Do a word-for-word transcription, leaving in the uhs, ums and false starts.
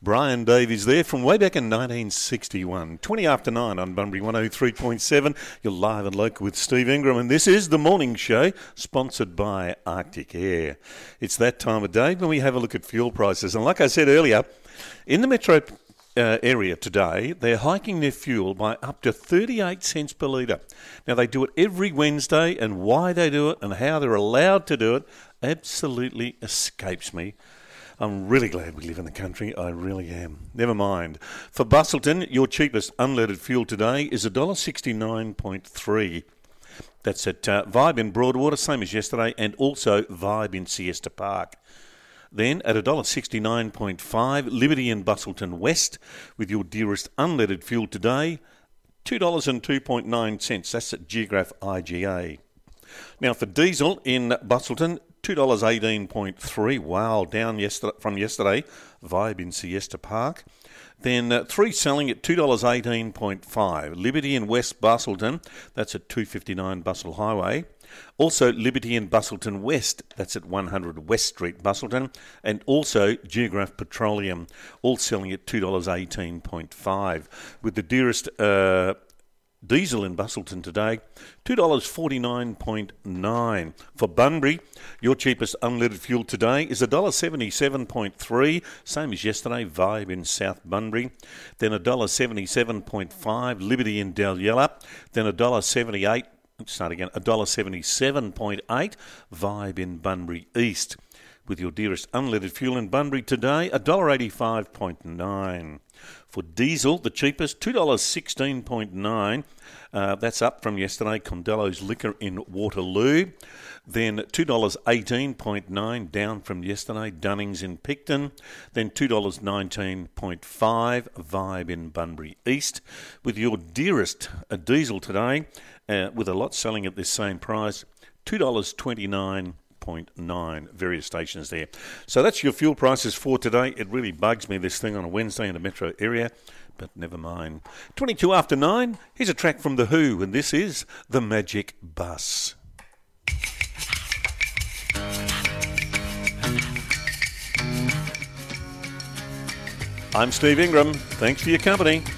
Brian Davies there from way back in nineteen sixty-one. twenty after nine on Bunbury one oh three point seven. You're live and local with Steve Ingram, and this is The Morning Show, sponsored by Arctic Air. It's that time of day when we have a look at fuel prices. And like I said earlier, in the metro uh, area today, they're hiking their fuel by up to thirty-eight cents per litre. Now, they do it every Wednesday, and why they do it and how they're allowed to do it absolutely escapes me. I'm really glad we live in the country. I really am. Never mind. For Busselton, your cheapest unleaded fuel today is one dollar sixty-nine point three. That's at uh, Vibe in Broadwater, same as yesterday, and also Vibe in Siesta Park. Then at one dollar sixty-nine point five, Liberty in Busselton West, with your dearest unleaded fuel today, two dollars and two point nine cents. That's at Geograph I G A. Now for diesel in Busselton, two dollars eighteen point three. Wow, down yesterday, from yesterday. Vibe in Siesta Park. Then uh, three selling at two dollars eighteen point five. Liberty in West Busselton, that's at two fifty-nine Bustle Highway. Also Liberty in Busselton West, that's at one hundred West Street, Busselton. And also Geograph Petroleum, all selling at two dollars eighteen point five. With the dearest Uh, diesel in Busselton today, two dollars forty-nine point nine. For Bunbury, your cheapest unleaded fuel today is one dollar seventy-seven point three, same as yesterday, Vibe in South Bunbury. Then one dollar seventy-seven point five, Liberty in Dalyella. Then one dollar seventy-eight, start again, one dollar seventy-seven point eight, Vibe in Bunbury East. With your dearest unleaded fuel in Bunbury today, one dollar eighty-five point nine. For diesel, the cheapest, two dollars sixteen point nine. Uh, that's up from yesterday, Condello's Liquor in Waterloo. Then two dollars eighteen point nine, down from yesterday, Dunnings in Picton. Then two dollars nineteen point five, Vibe in Bunbury East. With your dearest uh, diesel today, uh, with a lot selling at this same price, two dollars twenty-nine point nine, various stations there. So that's your fuel prices for today. It really bugs me, this thing on a Wednesday in the metro area, but never mind. twenty-two after nine, here's a track from The Who, and this is The Magic Bus. I'm Steve Ingram. Thanks for your company.